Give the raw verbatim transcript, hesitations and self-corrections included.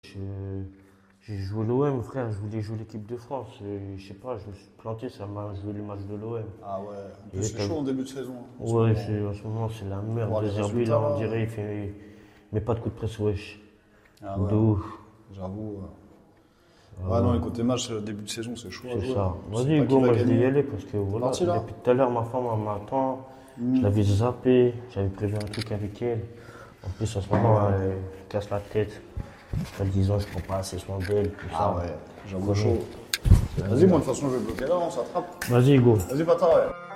Je- J'ai joué l'O M, frère, je voulais jouer l'équipe de France. Et je sais pas, je me suis planté, ça m'a joué le match de l'O M. Ah ouais, en plus Et c'est t'as- chaud en début de saison. En ce Ouais, moment. c'est, en ce moment, c'est la Pour merde. voir De les Zerbi, résultats, là, on là. dirait, il fait. Il met pas de coup de presse, wesh. Ah De ouais, ouf. j'avoue. Ouais, ouais non, les côtés match, euh, début de saison, c'est chaud à C'est jouer. ça. On sait Vas-y, pas Hugo, qui va moi je vais y gagner. aller parce que voilà, Parti, là. depuis tout à l'heure, ma femme elle m'attend. Mm. Je l'avais zappé, j'avais prévu un truc avec elle. En plus, en ce moment, elle me casse la tête. Elle disant, je prends pas assez soin d'elle, tout Ah ça. ouais, j'avoue Comment chaud. Vas-y, moi de toute façon, je vais bloquer là, on s'attrape. Vas-y, Hugo. Vas-y, Pata, ouais.